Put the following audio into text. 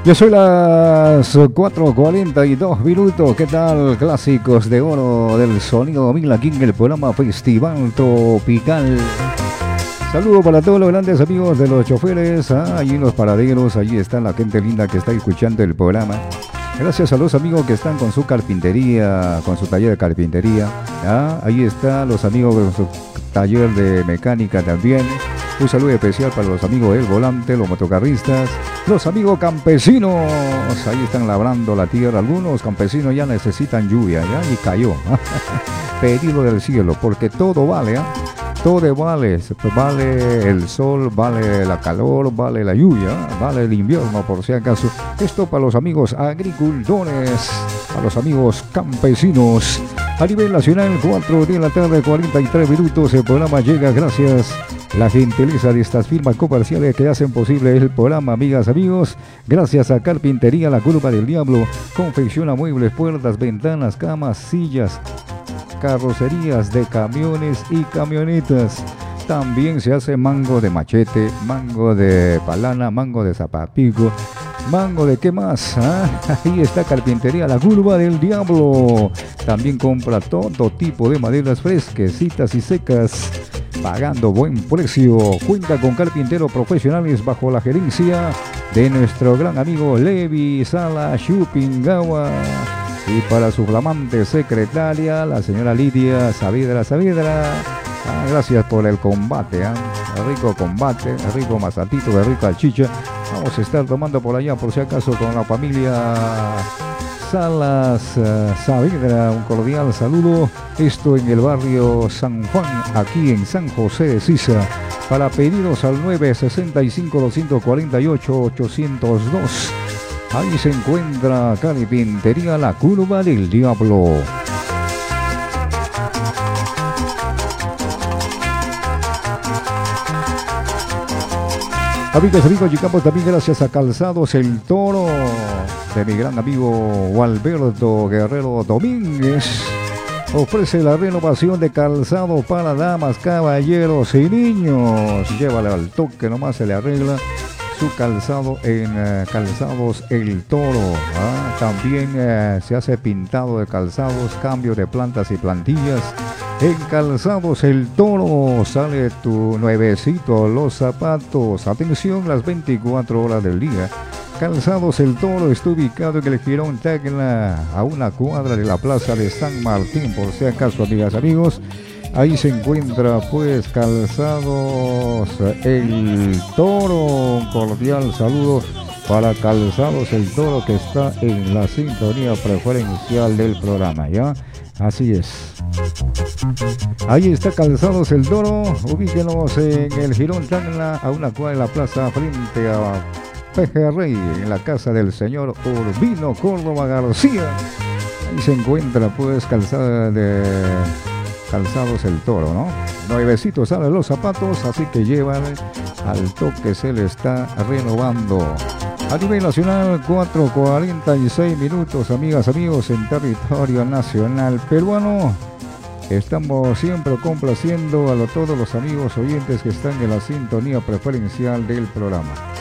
Ya son las 4:42 minutos. ¿Qué tal? Clásicos de oro del sonido 2000 aquí en el programa Festival Tropical. Saludo para todos los grandes amigos de los choferes, allí en los paraderos. Allí está la gente linda que está escuchando el programa. Gracias a los amigos que están con su carpintería, con su taller de carpintería. Ahí están los amigos con su taller de mecánica también. Un saludo especial para los amigos del volante, los motocarristas, los amigos campesinos. Ahí están labrando la tierra. Algunos campesinos ya necesitan lluvia, ya, y cayó. Pedido del cielo, porque todo vale, todo vale. Vale el sol, vale la calor, vale la lluvia, vale el invierno, por si acaso. Esto para los amigos agricultores, para los amigos campesinos. A nivel nacional, 4 de la tarde, 43 minutos. El programa llega gracias a la gentileza de estas firmas comerciales que hacen posible el programa, amigas, amigos. Gracias a Carpintería La Curva del Diablo. Confecciona muebles, puertas, ventanas, camas, sillas, carrocerías de camiones y camionetas. También se hace mango de machete, mango de palana, mango de zapapico, mango de qué más. Ahí está Carpintería La Curva del Diablo. También compra todo tipo de maderas fresquecitas y secas, pagando buen precio. Cuenta con carpinteros profesionales bajo la gerencia de nuestro gran amigo Levi Sala Chupingawa. Y para su flamante secretaria, la señora Lidia Saavedra. Gracias por el combate, rico combate, rico mazatito, de rica chicha. Vamos a estar tomando por allá, por si acaso, con la familia Salas Saavedra. Un cordial saludo. Esto en el barrio San Juan, aquí en San José de Sisa. Para pedidos al 965-248-802. Ahí se encuentra Carpintería La Curva del Diablo. Amigos, llegamos también gracias a Calzados El Toro, de mi gran amigo Alberto Guerrero Domínguez. Ofrece la renovación de calzado para damas, caballeros y niños. Llévale al toque, nomás se le arregla su calzado en Calzados El Toro. También se hace pintado de calzados, cambio de plantas y plantillas. En Calzados El Toro sale tu nuevecito, los zapatos. Atención, las 24 horas del día. Calzados El Toro está ubicado en el Jirón Tacna, a una cuadra de la plaza de San Martín, por si acaso, amigas, amigos. Ahí se encuentra pues Calzados El Toro. Un cordial saludo para Calzados El Toro, que está en la sintonía preferencial del programa, ¿ya? Así es. Ahí está Calzados El Toro. Ubíquenos en el Jirón Tacna, a una cuadra de la plaza, frente a Pejerrey, en la casa del señor Urbino Córdoba García. Ahí se encuentra pues Calzados El Toro, ¿no? Nuevecitos salen los zapatos, así que llévale al toque, se le está renovando. A nivel nacional, 4:46 minutos, amigas, amigos, en territorio nacional peruano. Estamos siempre complaciendo a todos los amigos oyentes que están en la sintonía preferencial del programa.